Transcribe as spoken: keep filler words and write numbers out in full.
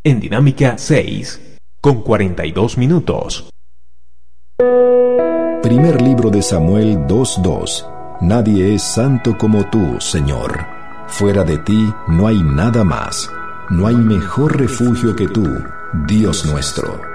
en Dinámica seis, con cuarenta y dos minutos. Primer libro de Samuel dos dos. Nadie es santo como tú, Señor. Fuera de ti no hay nada más. No hay mejor refugio que tú, Dios nuestro.